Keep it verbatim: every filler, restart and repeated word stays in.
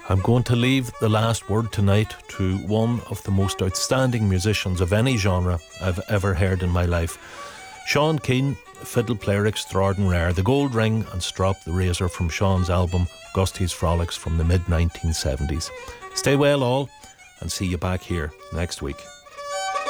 I'm going to leave the last word tonight to one of the most outstanding musicians of any genre I've ever heard in my life. Sean Keane, fiddle player extraordinaire, the gold ring and strop the razor from Sean's album Gusty's Frolics from the mid nineteen seventies. Stay well all, and see you back here next week.